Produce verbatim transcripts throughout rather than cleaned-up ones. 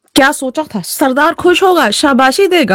क्या सोचा था? सरदार खुश होगा, शाबाशी देगा।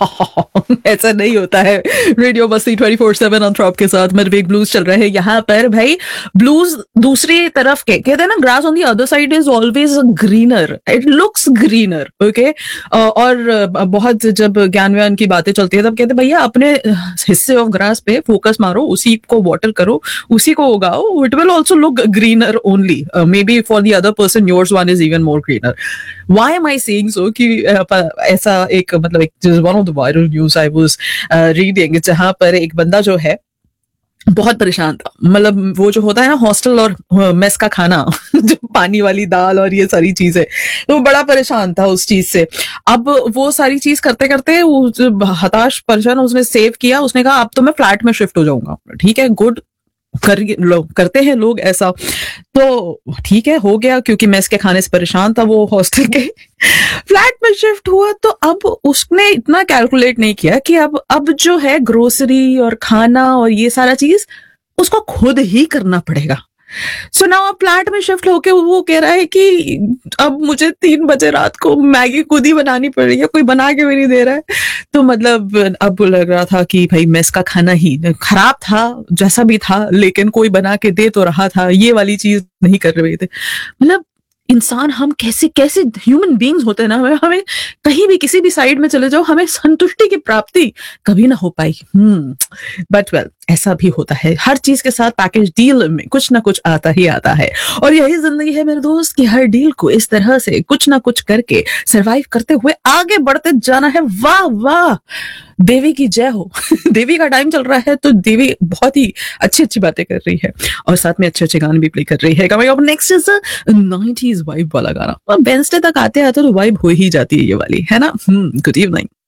ऐसा नहीं होता है। रेडियो मस्ती ट्वेंटी फोर सेवन ऑन के साथ मरवेक ब्लूज चल रहे हैं यहाँ पर भाई। ब्लूज दूसरी तरफ के कहते हैं ना, grass on the other side is always greener, it looks greener. Okay, और अ, बहुत जब ज्ञान व्यान की बातें चलती है तब कहते हैं भैया अपने हिस्से ऑफ ग्रास पे फोकस मारो, उसी को वाटर करो, उसी को उगाओ, it will also look greener only. May be for the other person yours one is even more greener. Why am I saying so कि uh, प- ऐसा एक मतलब एक one of the viral news I was reading, जहां पर एक बंदा जो है बहुत परेशान था। मतलब वो जो होता है ना हॉस्टल और मेस का खाना जो पानी वाली दाल और ये सारी चीजें, तो वो बड़ा परेशान था उस चीज से। अब वो सारी चीज करते करते वो जो हताश परेशान, उसने सेव किया, उसने कहा अब तो मैं फ्लैट में शिफ्ट हो जाऊंगा। ठीक है, गुड, कर लोग करते हैं लोग ऐसा, तो ठीक है हो गया, क्योंकि मेस के खाने से परेशान था वो हॉस्टल के फ्लैट में शिफ्ट हुआ। तो अब उसने इतना कैलकुलेट नहीं किया कि अब अब जो है ग्रोसरी और खाना और ये सारा चीज उसको खुद ही करना पड़ेगा। सो नाउ अब फ्लैट में शिफ्ट होके वो कह रहा है कि अब मुझे तीन बजे रात को मैगी खुद ही बनानी पड़ रही है, कोई बना के भी नहीं दे रहा है। तो मतलब अब लग रहा था कि भाई मेस का खाना ही खराब था, जैसा भी था, लेकिन कोई बना के दे तो रहा था, ये वाली चीज नहीं कर रहे थे। मतलब इंसान हम कैसे कैसे ह्यूमन बीइंग्स होते हैं ना, हमें हमें कहीं भी किसी भी साइड में चले जाओ, हमें संतुष्टि की प्राप्ति कभी ना हो पाई। हम्म बट वेल, ऐसा भी होता है, हर चीज के साथ पैकेज डील में कुछ ना कुछ आता ही आता है। और यही जिंदगी है मेरे दोस्त की, हर डील को इस तरह से कुछ ना कुछ करके सरवाइव करते हुए आगे बढ़ते जाना है। वाह वाह, देवी की जय हो। देवी का टाइम चल रहा है तो देवी बहुत ही अच्छी अच्छी बातें कर रही है और साथ में अच्छे अच्छे गाने भी प्ले कर रही है। Coming up next is nineties vibe वाला गाना। वेडनेसडे तक आते आते तो वाइब हो ही जाती है ये वाली, है ना। Good evening.